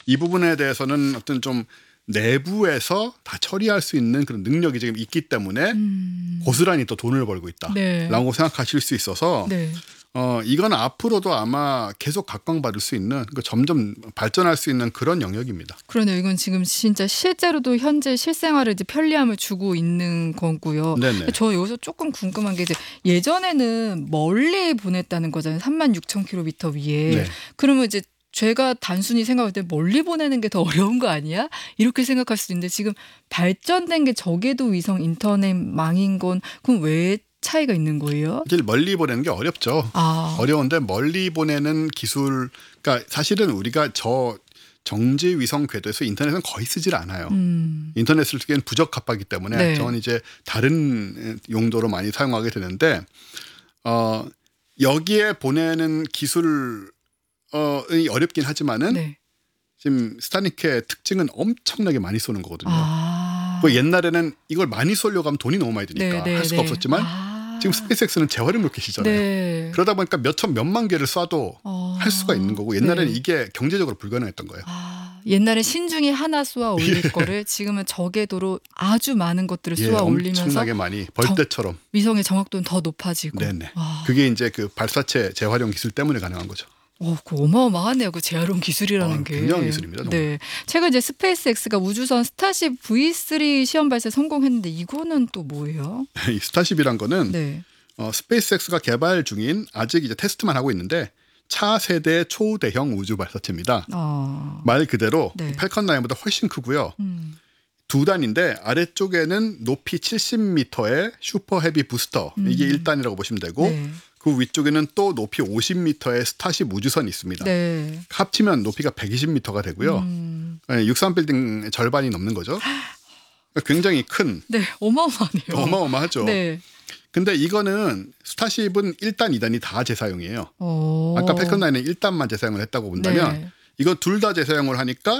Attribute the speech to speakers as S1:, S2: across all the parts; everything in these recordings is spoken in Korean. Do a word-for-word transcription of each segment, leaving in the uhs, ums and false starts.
S1: 이 부분에 대해서는 어떤 좀 내부에서 다 처리할 수 있는 그런 능력이 지금 있기 때문에 음. 고스란히 또 돈을 벌고 있다라고 네. 생각하실 수 있어서 네. 어, 이건 앞으로도 아마 계속 각광받을 수 있는 그러니까 점점 발전할 수 있는 그런 영역입니다.
S2: 그러네요. 이건 지금 진짜 실제로도 현재 실생활에 이제 편리함을 주고 있는 거고요. 네네. 저 여기서 조금 궁금한 게 이제 예전에는 멀리 보냈다는 거잖아요. 삼만 육천 킬로미터 위에. 네. 그러면 이제 제가 단순히 생각할 때 멀리 보내는 게 더 어려운 거 아니야? 이렇게 생각할 수도 있는데 지금 발전된 게 저궤도 위성 인터넷망인 건 그럼 왜 차이가 있는 거예요?
S1: 사실 멀리 보내는 게 어렵죠. 아. 어려운데 멀리 보내는 기술, 그러니까 사실은 우리가 저 정지 위성 궤도에서 인터넷은 거의 쓰질 않아요. 음. 인터넷을 쓰기엔 부적합하기 때문에 네. 저는 이제 다른 용도로 많이 사용하게 되는데 어, 여기에 보내는 기술 어, 어렵긴 하지만은 네. 지금 스타링크의 특징은 엄청나게 많이 쏘는 거거든요. 아. 그 옛날에는 이걸 많이 쏘려고 하면 돈이 너무 많이 드니까 네, 네, 할 수가 네. 없었지만 아. 지금 스페이스X는 재활용 로켓이잖아요. 네. 그러다 보니까 몇천 몇만 개를 쏴도 아. 할 수가 있는 거고 옛날에는 네. 이게 경제적으로 불가능했던 거예요.
S2: 아. 옛날에 신중히 하나 쏘아 올릴 예. 거를 지금은 저궤도로 아주 많은 것들을 쏘아 예, 올리면서
S1: 엄청나게 많이 벌떼처럼
S2: 정, 위성의 정확도는 더 높아지고.
S1: 네네. 와. 그게 이제 그 발사체 재활용 기술 때문에 가능한 거죠.
S2: 어, 그 어마어마하네요. 그 재활용 기술이라는
S1: 어,
S2: 게.
S1: 굉장한 기술입니다. 정말.
S2: 네. 최근 이제 스페이스X가 우주선 스타쉽 브이 쓰리 시험 발사 성공했는데 이거는 또 뭐예요?
S1: 이 스타쉽이란 거는 네. 어, 스페이스X가 개발 중인 아직 이제 테스트만 하고 있는데 차세대 초대형 우주 발사체입니다. 어. 말 그대로 네. 팔컨 나인보다 훨씬 크고요. 음. 두 단인데 아래쪽에는 높이 칠십 미터의 슈퍼 헤비 부스터 음. 이게 일 단이라고 보시면 되고 네. 그 위쪽에는 또 높이 오십 미터의 스타쉽 우주선이 있습니다. 네. 합치면 높이가 백이십 미터가 되고요. 음. 육삼 빌딩 절반이 넘는 거죠. 굉장히 큰.
S2: 네, 어마어마하네요.
S1: 어마어마하죠. 네. 근데 이거는 스타쉽은 일 단, 이 단이 다 재사용이에요. 오. 아까 팔컨 나인은 일 단만 재사용을 했다고 본다면 네. 이거 둘 다 재사용을 하니까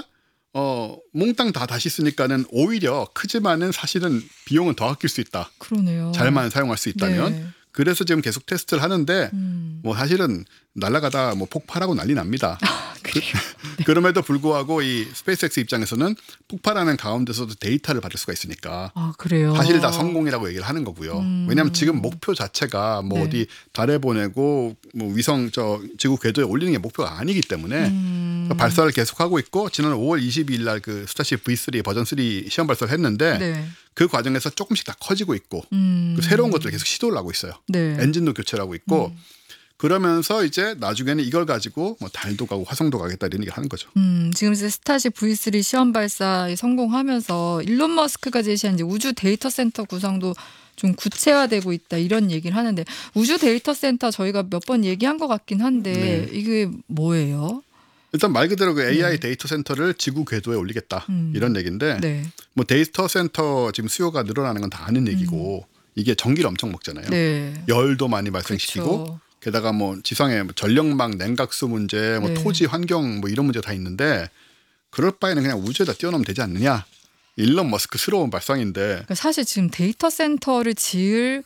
S1: 어, 몽땅 다 다시 쓰니까는 오히려 크지만은 사실은 비용은 더 아낄 수 있다.
S2: 그러네요.
S1: 잘만 사용할 수 있다면. 네. 그래서 지금 계속 테스트를 하는데
S2: 음.
S1: 뭐 사실은 날아가다 뭐 폭발하고 난리 납니다.
S2: 아,
S1: 그, 네. 그럼에도 불구하고 이 스페이스X 입장에서는 폭발하는 가운데서도 데이터를 받을 수가 있으니까
S2: 아, 그래요?
S1: 사실 다 성공이라고 얘기를 하는 거고요. 음. 왜냐하면 지금 목표 자체가 뭐 네. 어디 달에 보내고 뭐 위성 저 지구 궤도에 올리는 게 목표가 아니기 때문에 음. 발사를 계속하고 있고 지난 오월 이십이일 날 그 스타쉽 브이 쓰리 버전 쓰리 시험 발사를 했는데 네. 그 과정에서 조금씩 다 커지고 있고 음. 새로운 것들 계속 시도를 하고 있어요. 네. 엔진도 교체를 하고 있고 음. 그러면서 이제 나중에는 이걸 가지고 뭐 달도 가고 화성도 가겠다 이런 얘기를 하는 거죠.
S2: 음, 지금 이제 스타쉽 브이 쓰리 시험 발사에 성공하면서 일론 머스크가 제시한 이제 우주 데이터 센터 구성도 좀 구체화되고 있다 이런 얘기를 하는데 우주 데이터 센터 저희가 몇 번 얘기한 것 같긴 한데 네. 이게 뭐예요?
S1: 일단 말 그대로 그 에이아이 네. 데이터 센터를 지구 궤도에 올리겠다 음. 이런 얘기인데 네. 뭐 데이터 센터 지금 수요가 늘어나는 건 다 아는 얘기고 음. 이게 전기를 엄청 먹잖아요. 네. 열도 많이 발생시키고 그렇죠. 게다가 뭐 지상에 전력망 냉각수 문제, 뭐 네. 토지 환경 뭐 이런 문제 다 있는데 그럴 바에는 그냥 우주에다 띄워놓으면 되지 않느냐. 일론 머스크스러운 발상인데.
S2: 그러니까 사실 지금 데이터 센터를 지을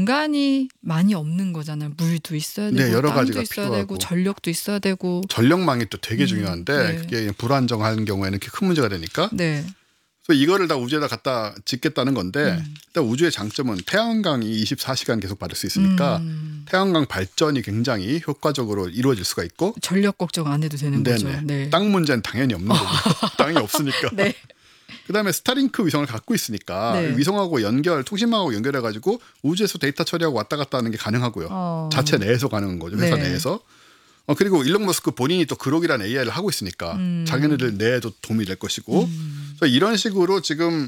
S2: 공간이 많이 없는 거잖아요. 물도 있어야 되고,
S1: 네, 여러
S2: 땅도
S1: 가지가
S2: 있어야
S1: 필요하고.
S2: 되고, 전력도 있어야 되고.
S1: 전력망이 또 되게
S2: 음,
S1: 중요한데
S2: 네.
S1: 그게 불안정한 경우에는 그게 큰 문제가 되니까.
S2: 네.
S1: 그래서 이거를 다 우주에다 갖다 짓겠다는 건데
S2: 음.
S1: 일단 우주의 장점은 태양광이 이십사 시간 계속 받을 수 있으니까
S2: 음.
S1: 태양광 발전이 굉장히 효과적으로 이루어질 수가 있고.
S2: 전력 걱정 안 해도 되는
S1: 네네.
S2: 거죠. 네.
S1: 땅 문제는 당연히 없는 거고 땅이 없으니까.
S2: 네.
S1: 그다음에 스타링크 위성을 갖고 있으니까 네. 위성하고 연결, 통신망하고 연결해가지고 우주에서 데이터 처리하고 왔다 갔다 하는 게 가능하고요. 어. 자체 내에서 가능한 거죠. 회사 네. 내에서. 어, 그리고 일론 머스크 본인이 또 그록이라는 에이아이를 하고 있으니까 음. 자기네들 내에도 도움이 될 것이고 음. 그래서 이런 식으로 지금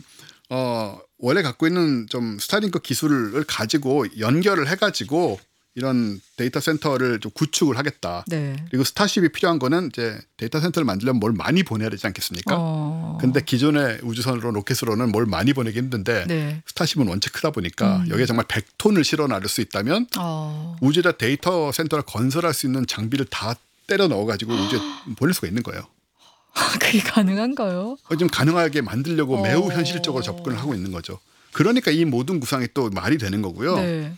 S1: 어, 원래 갖고 있는 좀 스타링크 기술을 가지고 연결을 해가지고 이런 데이터 센터를 좀 구축을 하겠다. 네. 그리고 스타쉽이 필요한 거는 이제 데이터 센터를 만들려면 뭘 많이 보내야 되지 않겠습니까? 어. 근데 기존의 우주선으로 로켓으로는 뭘 많이 보내기 힘든데 네. 스타쉽은 원체 크다 보니까 음. 여기에 정말 백 톤을 실어 나를 수 있다면 어. 우주에다 데이터 센터를 건설할 수 있는 장비를 다 때려 넣어가지고 우주에 보낼 수가 있는 거예요.
S2: 그게 가능한가요?
S1: 좀 가능하게 만들려고 어. 매우 현실적으로 접근을 하고 있는 거죠. 그러니까 이 모든 구상이 또 말이 되는 거고요. 네.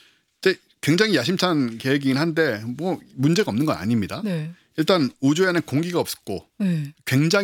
S1: 굉장히 야심찬 계획이긴 한데 뭐 문제가 없는 건 아닙니다. 네. 일단 우주에는 공기가 없었고 네. 굉장히